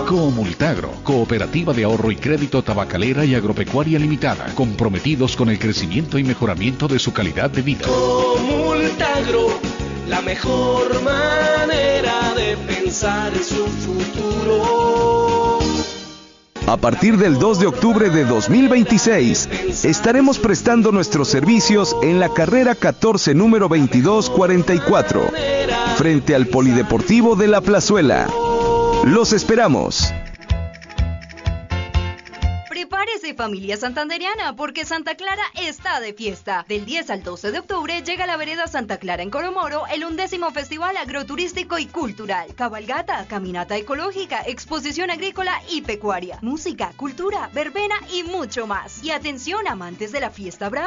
Comultagro, Cooperativa de Ahorro y Crédito Tabacalera y Agropecuaria Limitada, comprometidos con el crecimiento y mejoramiento de su calidad de vida. Comultagro, la mejor manera de pensar en su futuro. A partir del 2 de octubre de 2026, estaremos prestando nuestros servicios en la carrera 14, número 2244, frente al Polideportivo de La Plazuela. Los esperamos. Prepárese, familia santanderiana, porque Santa Clara está de fiesta. Del 10 al 12 de octubre llega a la vereda Santa Clara en Coromoro el 11º Festival Agroturístico y Cultural. Cabalgata, caminata ecológica, exposición agrícola y pecuaria, música, cultura, verbena y mucho más. Y atención, amantes de la fiesta brava.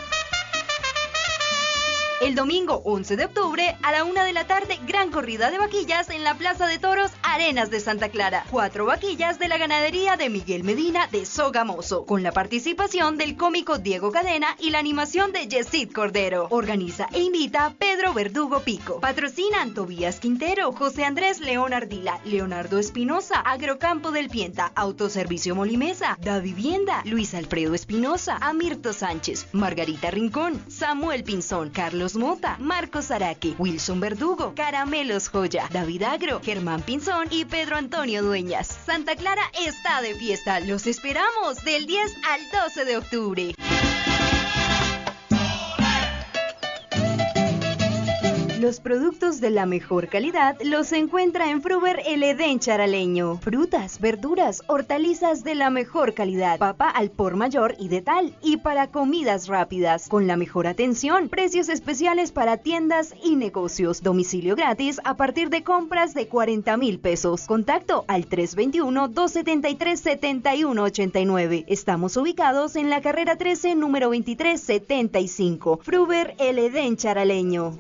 El domingo 11 de octubre, a la 1 de la tarde, gran corrida de vaquillas en la Plaza de Toros Arenas de Santa Clara. 4 vaquillas de la ganadería de Miguel Medina de Sogamoso, con la participación del cómico Diego Cadena y la animación de Yesid Cordero. Organiza e invita Pedro Verdugo Pico. Patrocinan Tobías Quintero, José Andrés León Ardila, Leonardo Espinosa, Agrocampo del Pienta, Autoservicio Molimesa, Da Vivienda, Luis Alfredo Espinosa, Amirto Sánchez, Margarita Rincón, Samuel Pinzón, Carlos Mota, Marcos Araque, Wilson Verdugo, Caramelos Joya, David Agro, Germán Pinzón y Pedro Antonio Dueñas. Santa Clara está de fiesta. Los esperamos del 10 al 12 de octubre. Los productos de la mejor calidad los encuentra en Fruver El Edén Charaleño. Frutas, verduras, hortalizas de la mejor calidad, papa al por mayor y de tal, y para comidas rápidas, con la mejor atención, precios especiales para tiendas y negocios, domicilio gratis a partir de compras de 40,000 pesos. Contacto al 321-273-7189. Estamos ubicados en la carrera 13, número 2375. Fruver El Edén Charaleño.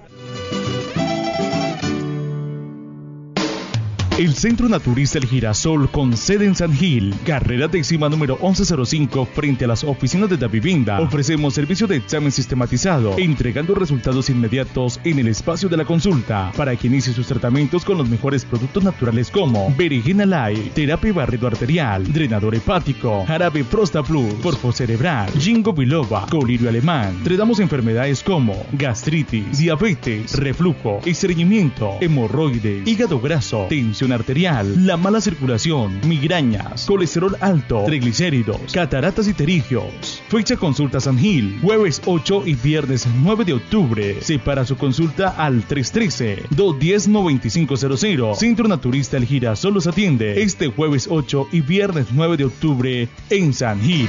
El Centro Naturista El Girasol, con sede en San Gil, carrera décima número 1105, frente a las oficinas de Da Vivienda. Ofrecemos servicio de examen sistematizado, entregando resultados inmediatos en el espacio de la consulta, para que inicie sus tratamientos con los mejores productos naturales como berenjena light, terapia barrido arterial, drenador hepático, jarabe Frosta Plus, porfo cerebral, ginkgo biloba, colirio alemán. Tratamos enfermedades como gastritis, diabetes, reflujo, estreñimiento, hemorroides, hígado graso, tensión arterial, la mala circulación, migrañas, colesterol alto, triglicéridos, cataratas y pterigios. Fecha consulta San Gil, jueves 8 y viernes 9 de octubre. Separa su consulta al 313-210-9500. Centro Naturista El Girasol los atiende este jueves 8 y viernes 9 de octubre en San Gil.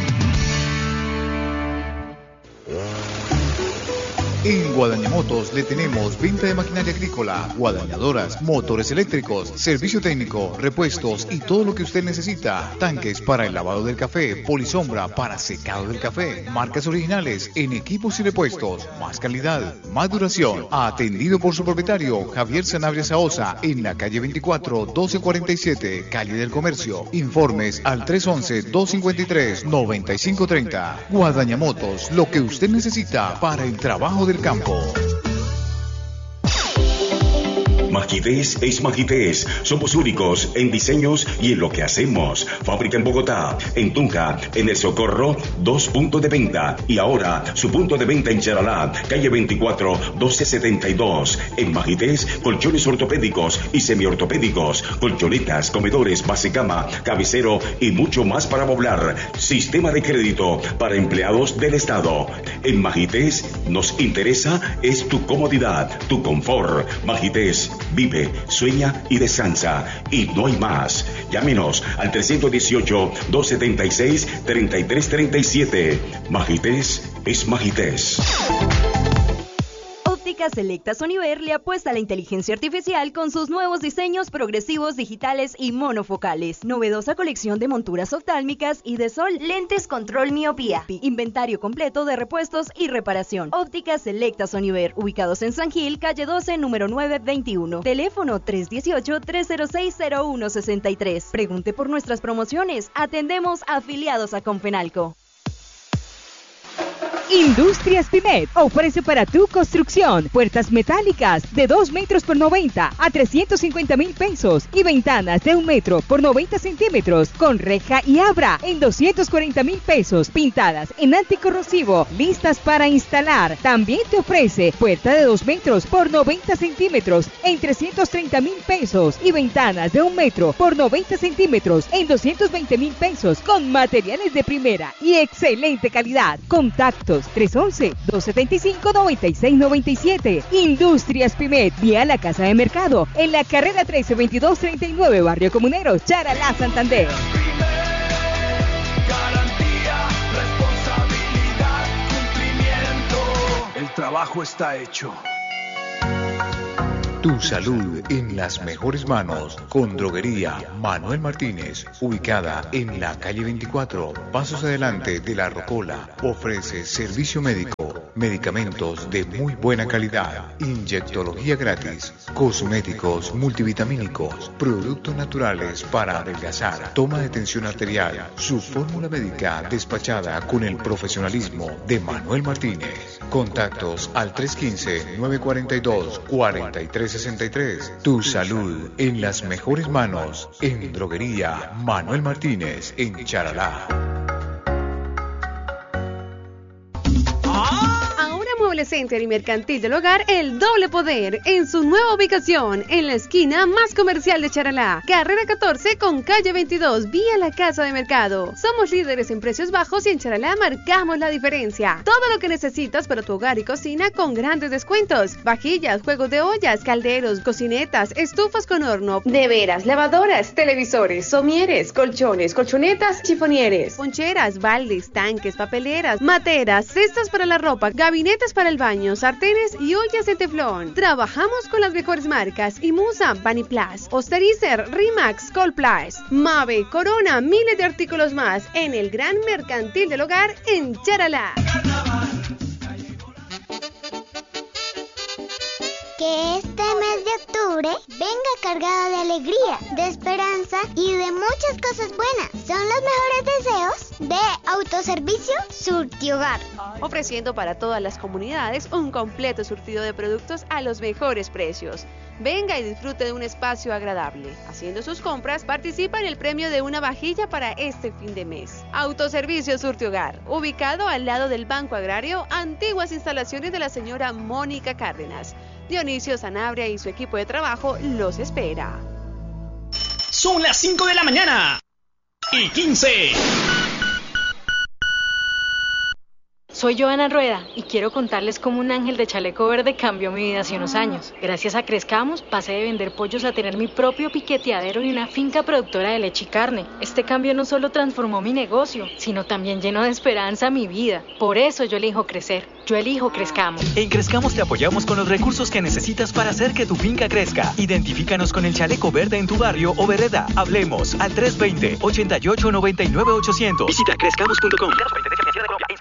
En Guadaña Motos le tenemos venta de maquinaria agrícola, guadañadoras, motores eléctricos, servicio técnico, repuestos y todo lo que usted necesita. Tanques para el lavado del café, polisombra para secado del café, marcas originales en equipos y repuestos, más calidad, más duración. Atendido por su propietario, Javier Sanabria Saosa, en la calle 24, 1247, calle del Comercio. Informes al 311-253-9530. Guadaña Motos, lo que usted necesita para el trabajo del campo. Magidés es Magidés. Somos únicos en diseños y en lo que hacemos. Fábrica en Bogotá, en Tunja, en El Socorro, 2 puntos de venta. Y ahora, su punto de venta en Charalá, calle 24, 1272. En Magidés, colchones ortopédicos y semiortopédicos, colchonetas, comedores, base cama, cabecero y mucho más para poblar. Sistema de crédito para empleados del Estado. En Magidés, nos interesa es tu comodidad, tu confort. Magidés, vive, sueña y descansa. Y no hay más. Llámenos al 318-276-3337. Magidés es Magidés. Óptica Selecta Soniver le apuesta a la inteligencia artificial con sus nuevos diseños progresivos digitales y monofocales. Novedosa colección de monturas oftálmicas y de sol, lentes control miopía. Inventario completo de repuestos y reparación. Óptica Selecta Soniver, ubicados en San Gil, calle 12, número 921. Teléfono 318-306-0163. Pregunte por nuestras promociones. Atendemos afiliados a Confenalco. Industrias Pimet ofrece para tu construcción puertas metálicas de 2 metros por 90 a 350,000 pesos y ventanas de 1 metro por 90 centímetros con reja y abra en 240,000 pesos, pintadas en anticorrosivo, listas para instalar. También te ofrece puerta de 2 metros por 90 centímetros en 330,000 pesos y ventanas de 1 metro por 90 centímetros en 220,000 pesos con materiales de primera y excelente calidad. Contactos 311-275-9697. Industrias Pimet, vía la Casa de Mercado, en la carrera 132239, Barrio Comunero, Charalá, Santander. Garantía, responsabilidad, cumplimiento. El trabajo está hecho. Tu salud en las mejores manos con Droguería Manuel Martínez, ubicada en la calle 24, pasos adelante de la Rocola. Ofrece servicio médico, medicamentos de muy buena calidad, inyectología gratis, cosméticos multivitamínicos, productos naturales para adelgazar, toma de tensión arterial, su fórmula médica despachada con el profesionalismo de Manuel Martínez. Contactos al 315-942-4363. Tu salud en las mejores manos en Droguería Manuel Martínez en Charalá. Mueble Center y Mercantil del Hogar, el doble poder, en su nueva ubicación, en la esquina más comercial de Charalá, carrera 14 con calle 22, vía la Casa de Mercado. Somos líderes en precios bajos y en Charalá marcamos la diferencia. Todo lo que necesitas para tu hogar y cocina con grandes descuentos: vajillas, juegos de ollas, calderos, cocinetas, estufas con horno, neveras, lavadoras, televisores, somieres, colchones, colchonetas, chifonieres, poncheras, baldes, tanques, papeleras, materas, cestas para la ropa, gabinetes para el baño, sartenes y ollas de teflón. Trabajamos con las mejores marcas: Imusa, Vaniplas, Osterizer, Rimax, Colplas, Mave, Corona, miles de artículos más en el Gran Mercantil del Hogar en Charalá. Que este mes de octubre venga cargado de alegría, de esperanza y de muchas cosas buenas. Son los mejores deseos de Autoservicio Surtiogar, ofreciendo para todas las comunidades un completo surtido de productos a los mejores precios. Venga y disfrute de un espacio agradable. Haciendo sus compras, participa en el premio de una vajilla para este fin de mes. Autoservicio Surtiogar, ubicado al lado del Banco Agrario, antiguas instalaciones de la señora Mónica Cárdenas. Dionisio Sanabria y su equipo de trabajo los espera. Son las 5 de la mañana y 15. Soy Joana Rueda y quiero contarles cómo un ángel de chaleco verde cambió mi vida hace unos años. Gracias a Crezcamos, pasé de vender pollos a tener mi propio piqueteadero y una finca productora de leche y carne. Este cambio no solo transformó mi negocio, sino también llenó de esperanza mi vida. Por eso yo elijo crecer. Yo elijo Crezcamos. En Crezcamos te apoyamos con los recursos que necesitas para hacer que tu finca crezca. Identifícanos con el chaleco verde en tu barrio o vereda. Hablemos al 320-8899-800. Visita crezcamos.com.